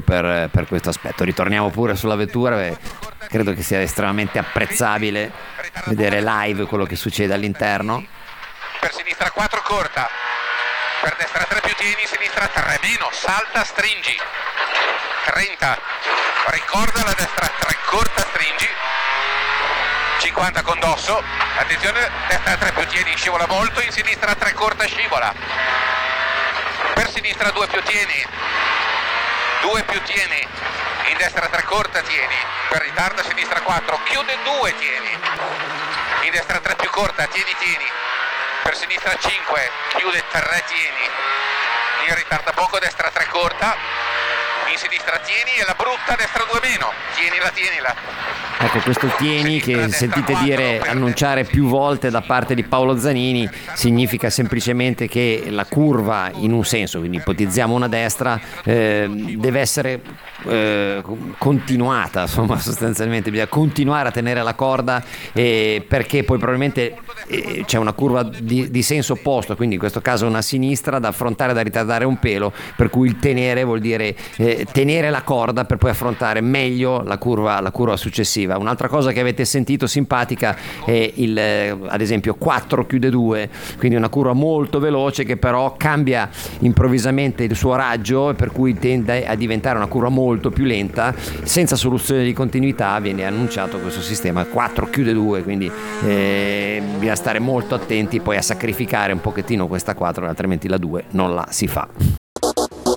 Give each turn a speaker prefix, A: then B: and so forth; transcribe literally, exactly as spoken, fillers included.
A: per, per questo aspetto. Ritorniamo pure sulla vettura, beh, credo che sia estremamente apprezzabile vedere live quello che succede all'interno.
B: Per sinistra quattro corta, per destra tre più tieni, sinistra tre meno, salta, stringi, trenta, ricorda la destra tre corta, stringi, cinquanta con dosso, attenzione, destra tre più tieni, scivola molto, in sinistra tre corta, scivola, per sinistra due più tieni, due più tieni, in destra tre corta, tieni, per ritardo a sinistra quattro, chiude due, tieni, in destra tre più corta, tieni, tieni, per sinistra cinque, chiude tre, tieni, in ritarda poco, destra tre corta, in sinistra tieni e la brutta, destra due meno, tienila, tienila.
A: Ecco, questo tieni che sentite dire, annunciare più volte da parte di Paolo Zanini, significa semplicemente che la curva, in un senso, quindi ipotizziamo una destra, eh, deve essere eh, continuata, insomma, sostanzialmente bisogna continuare a tenere la corda, eh, perché poi probabilmente eh, c'è una curva di, di senso opposto, quindi in questo caso una sinistra da affrontare, da ritardare un pelo, per cui il tenere vuol dire eh, tenere la corda per poi affrontare meglio la curva, la curva successiva. Un'altra cosa che avete sentito simpatica è il, eh, ad esempio quattro chiude due, quindi una curva molto veloce che però cambia improvvisamente il suo raggio, per cui tende a diventare una curva molto più lenta, senza soluzione di continuità. Viene annunciato questo sistema quattro chiude due, quindi eh, bisogna stare molto attenti poi a sacrificare un pochettino questa quattro, altrimenti la due non la si fa.